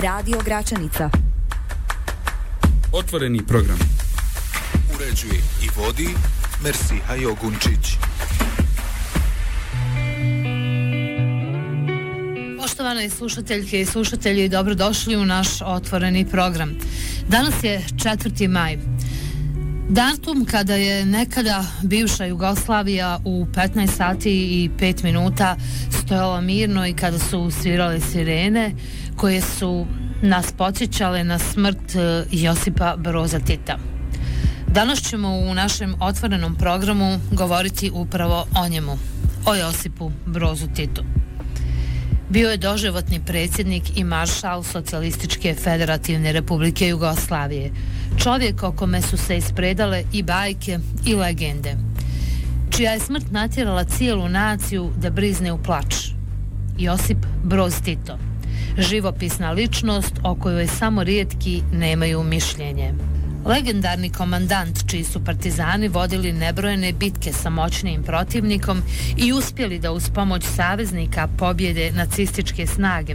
Radio Gračanica. Otvoreni program. Uređuje i vodi Mersiha Jogunčić. Poštovane slušateljke i slušatelji, dobrodošli u naš otvoreni program. Danas je 4. maj. Datum kada je nekada bivša Jugoslavija u 15 sati i 5 minuta stojala mirno i kada su svirale sirene koje su nas podsjećale na smrt Josipa Broza Tita. Danas ćemo u našem otvorenom programu govoriti upravo o njemu, o Josipu Brozu Titu. Bio je doživotni predsjednik i maršal Socijalističke federativne republike Jugoslavije, čovjek o kome su se ispredale i bajke i legende, čija je smrt natjerala cijelu naciju da brizne u plač. Josip Broz Tito, živopisna ličnost o kojoj samo rijetki nemaju mišljenje. Legendarni komandant čiji su partizani vodili nebrojene bitke sa moćnim protivnikom i uspjeli da uz pomoć saveznika pobjede nacističke snage